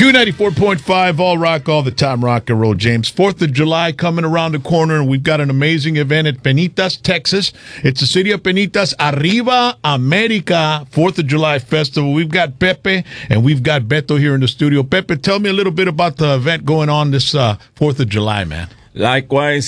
Q94.5, all rock, all the time, rock and roll, James. 4th of July coming around the corner, and we've got an amazing event at Penitas, Texas. It's the city of Penitas, Arriba America, 4th of July festival. We've got Pepe and we've got Beto here in the studio. Pepe, tell me a little bit about the event going on this 4th of July, man. Likewise,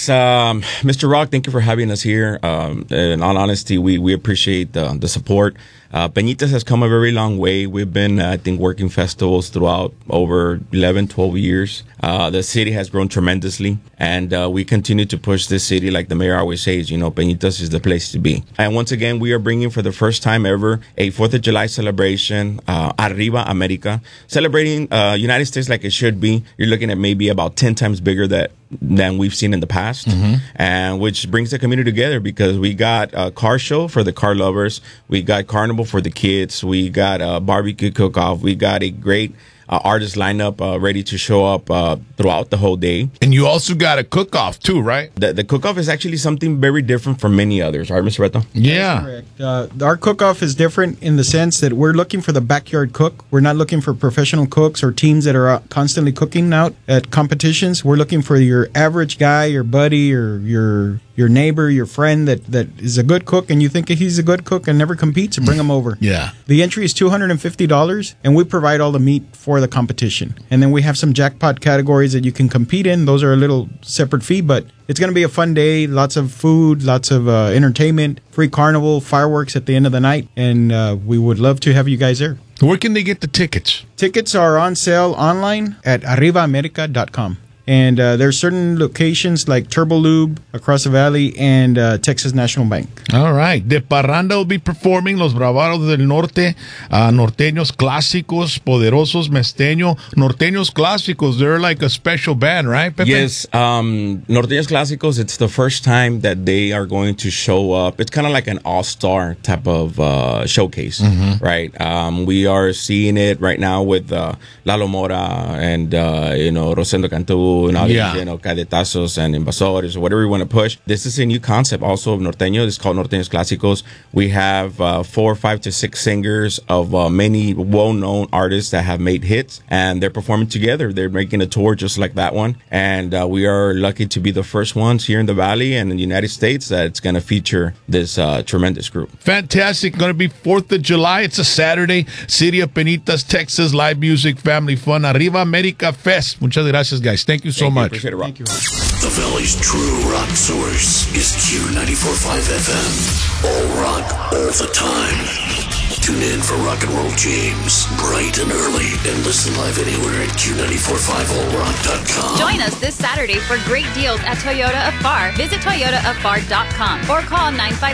Mr. Rock, thank you for having us here. In all honesty, we appreciate the support. Penitas has come a very long way. We've been, I think, working festivals throughout over 11, 12 years. The city has grown tremendously, and we continue to push this city like the mayor always says, Penitas is the place to be. And once again, we are bringing for the first time ever a 4th of July celebration, Arriba America, celebrating United States like it should be. You're looking at maybe about 10 times bigger than we've seen in the past, and which brings the community together because we got a car show for the car lovers, we got carnival for the kids, we got a barbecue cook-off, we got a great artist lineup ready to show up throughout the whole day. And you also got a cook-off too, right? The cook-off is actually something very different from many others, right, Mr. Beto? Yeah. Correct. Our cook-off is different in the sense that we're looking for the backyard cook. We're not looking for professional cooks or teams that are constantly cooking out at competitions. We're looking for your average guy, your buddy, or your neighbor, your friend that is a good cook, and you think he's a good cook and never competes, and bring him over. Yeah. The entry is $250, and we provide all the meat for the competition. And then we have some jackpot categories that you can compete in. Those are a little separate fee, but it's going to be a fun day. Lots of food, lots of entertainment, free carnival, fireworks at the end of the night, and we would love to have you guys there. Where can they get the tickets? Tickets are on sale online at arribaamerica.com. And there's certain locations like Turbo Lube across the valley and Texas National Bank. All right. De Parranda will be performing Los Bravados del Norte, Norteños Clásicos, Poderosos Mesteño. Norteños Clásicos, they're like a special band, right, Pepe? Yes. Norteños Clásicos, it's the first time that they are going to show up. It's kind of like an all-star type of showcase, right? We are seeing it right now with Lalo Mora and, Rosendo Cantú, and all these, cadetazos and invasores, or whatever you want to push. This is a new concept also of Norteño. It's called Norteños Clásicos. We have 4, 5 to 6 singers of many well-known artists that have made hits, and they're performing together. They're making a tour just like that one, and we are lucky to be the first ones here in the Valley and in the United States that's going to feature this tremendous group. Fantastic. Going to be 4th of July. It's a Saturday. City of Penitas, Texas. Live music, family fun. Arriba America Fest. Muchas gracias, guys. Thank you so much. Appreciate it, Rock. Thank you. The Valley's true rock source is Q94.5 FM. All rock, all the time. Tune in for Rock and Roll James, bright and early, and listen live anywhere at Q945allrock.com. Join us this Saturday for great deals at Toyota of Far. Visit toyotaofar.com or call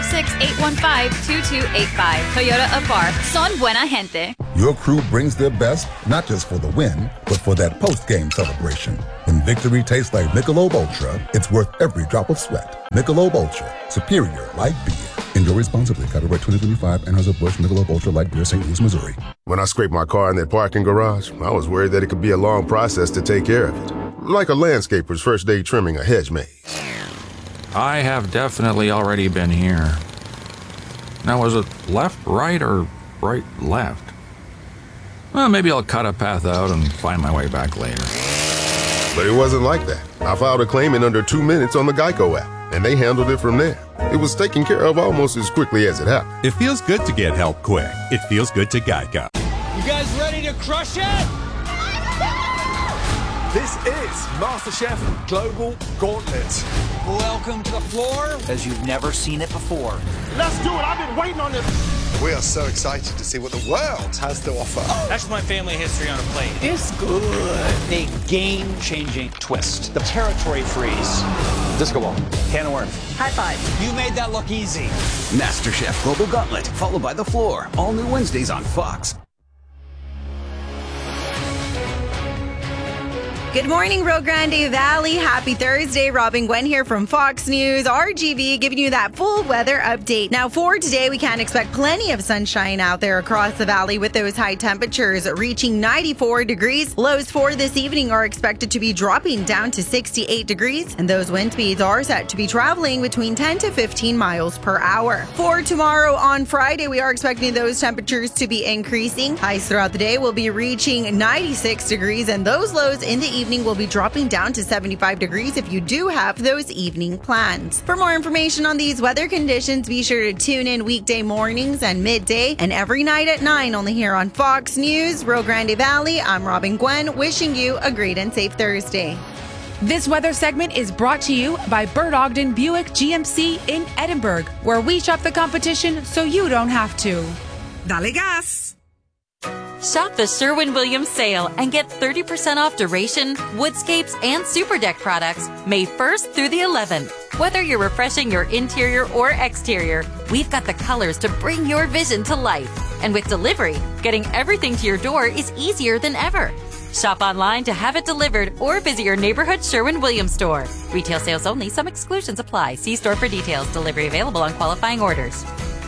956-815-2285. Toyota of Far. Son buena gente. Your crew brings their best, not just for the win, but for that post-game celebration. When victory tastes like Michelob Ultra, it's worth every drop of sweat. Michelob Ultra, superior light beer. Enjoy responsibly. Copyright 2025, Anheuser-Busch, Michelob Ultra Light Beer, St. Louis, Missouri. When I scraped my car in that parking garage, I was worried that it could be a long process to take care of it. Like a landscaper's first day trimming a hedge maze. I have definitely already been here. Now, was it left, right, or right, left? Well, maybe I'll cut a path out and find my way back later. But it wasn't like that. I filed a claim in under 2 minutes on the Geico app, and they handled it from there. It was taken care of almost as quickly as it happened. It feels good to get help quick. It feels good to Geico. You guys ready to crush it? This is MasterChef Global Gauntlet. Welcome to the floor as you've never seen it before. Let's do it. I've been waiting on this. We are so excited to see what the world has to offer. That's my family history on a plate. It's good. A game-changing twist. The territory freeze. Disco ball. Can of worms. High five. You made that look easy. MasterChef Global Gauntlet, followed by The Floor. All new 'All new Wednesdays on Fox. Good morning, Rio Grande Valley. Happy Thursday. Robin Gwen here from Fox News RGV, giving you that full weather update. Now, for today, we can expect plenty of sunshine out there across the valley with those high temperatures reaching 94 degrees. Lows for this evening are expected to be dropping down to 68 degrees, and those wind speeds are set to be traveling between 10 to 15 miles per hour. For tomorrow on Friday, we are expecting those temperatures to be increasing. Highs throughout the day will be reaching 96 degrees, and those lows in the evening will be dropping down to 75 degrees if you do have those evening plans. For more information on these weather conditions, be sure to tune in weekday mornings and midday and every night at 9 only here on Fox News, Rio Grande Valley. I'm Robin Gwen, wishing you a great and safe Thursday. This weather segment is brought to you by Bert Ogden Buick GMC in Edinburgh, where we shop the competition so you don't have to. Dale gas! Shop the Sherwin-Williams sale and get 30% off duration, woodscapes, and super deck products May 1st through the 11th. Whether you're refreshing your interior or exterior, we've got the colors to bring your vision to life. And with delivery, getting everything to your door is easier than ever. Shop online to have it delivered or visit your neighborhood Sherwin-Williams store. Retail sales only. Some exclusions apply. See store for details. Delivery available on qualifying orders.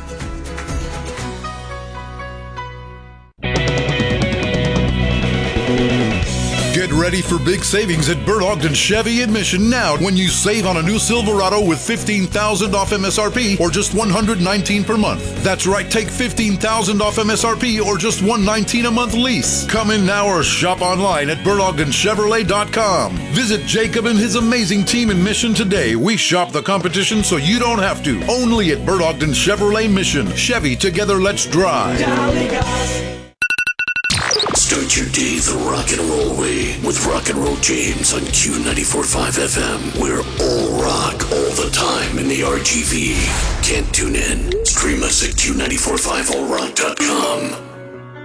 Get ready for big savings at Bert Ogden Chevy in Mission now when you save on a new Silverado with $15,000 off MSRP or just $119 per month. That's right, take $15,000 off MSRP or just $119 a month lease. Come in now or shop online at BertOgdenChevrolet.com. Visit Jacob and his amazing team in Mission today. We shop the competition so you don't have to. Only at Bert Ogden Chevrolet Mission. Chevy, together let's drive. Start your day the rock and roll way with Rock and Roll James on Q94.5 FM. We're all rock all the time in the RGV. Can't tune in? Stream us at Q945allrock.com.